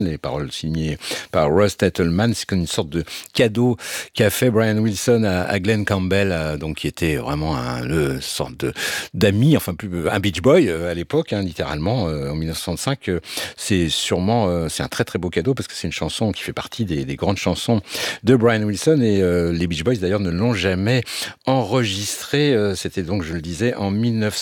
Les paroles signées par Russ Tettelman, c'est comme une sorte de cadeau qu'a fait Brian Wilson à Glenn Campbell, donc qui était vraiment le sorte d'ami, enfin plus un Beach Boy à l'époque, littéralement en 1965. C'est sûrement c'est un très très beau cadeau parce que c'est une chanson qui fait partie des grandes chansons de Brian Wilson et les Beach Boys d'ailleurs ne l'ont jamais enregistré. C'était donc, je le disais, en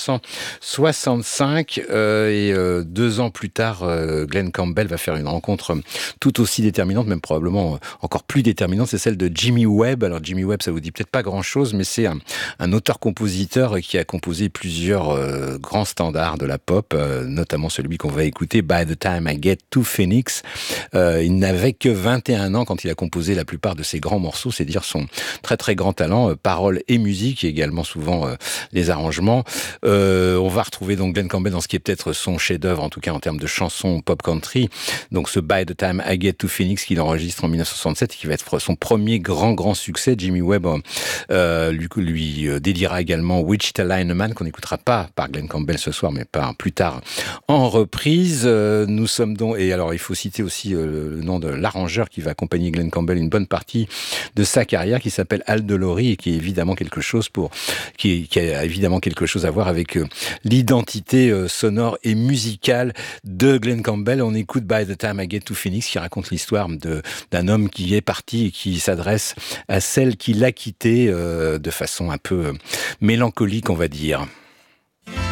1965 et 2 ans plus tard, Glenn Campbell va faire une rencontre tout aussi déterminante, même probablement encore plus déterminante, c'est celle de Jimmy Webb. Alors Jimmy Webb, ça vous dit peut-être pas grand-chose, mais c'est un auteur-compositeur qui a composé plusieurs grands standards de la pop, notamment celui qu'on va écouter, By the Time I Get to Phoenix. Il n'avait que 21 ans quand il a composé la plupart de ses grands morceaux, c'est dire son très très grand talent, paroles et musique, et également souvent les arrangements. On va retrouver donc Glenn Campbell dans ce qui est peut-être son chef-d'œuvre, en tout cas en termes de chansons pop country, donc ce By the Time I Get to Phoenix qu'il enregistre en 1967 et qui va être son premier grand succès. Jimmy Webb lui dédiera également Wichita Lineman, qu'on n'écoutera pas par Glenn Campbell ce soir, mais plus tard en reprise. Nous sommes donc, et alors il faut citer aussi le nom de l'arrangeur qui va accompagner Glenn Campbell une bonne partie de sa carrière, qui s'appelle Al De Lory et qui est évidemment qui a évidemment quelque chose à voir avec l'identité sonore et musicale de Glenn Campbell. On écoute By the Time I Get to Phoenix, qui raconte l'histoire d'un homme qui est parti et qui s'adresse à celle qui l'a quitté de façon un peu mélancolique, on va dire.